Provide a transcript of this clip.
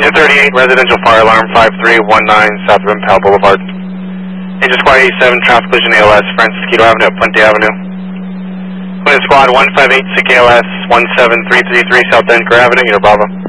238, residential fire alarm 5319 South Rim Powell Boulevard. Engine Squad 87, traffic collision ALS, Francisquito Avenue, Puente Avenue. Queen Squad 158, SIC ALS 17333 South Denver Avenue, Unit Bravo.